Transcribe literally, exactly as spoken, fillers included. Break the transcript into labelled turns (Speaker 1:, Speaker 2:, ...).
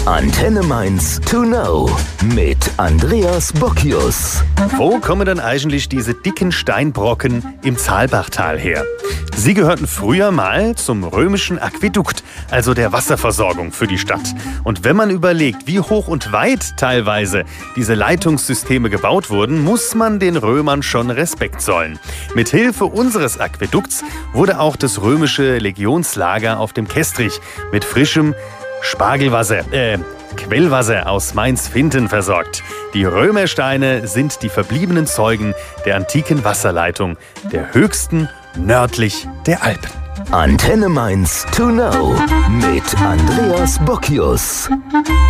Speaker 1: Antenne Mainz to know mit Andreas Bockius.
Speaker 2: Wo kommen denn eigentlich diese dicken Steinbrocken im Zaalbachtal her? Sie gehörten früher mal zum römischen Aquädukt, also der Wasserversorgung für die Stadt. Und wenn man überlegt, wie hoch und weit teilweise diese Leitungssysteme gebaut wurden, muss man den Römern schon Respekt zollen. Mit Hilfe unseres Aquädukts wurde auch das römische Legionslager auf dem Kestrich mit frischem Spargelwasser, äh, Quellwasser aus Mainz-Finten versorgt. Die Römersteine sind die verbliebenen Zeugen der antiken Wasserleitung, der höchsten nördlich der Alpen.
Speaker 1: Antenne Mainz to know mit Andreas Bockius.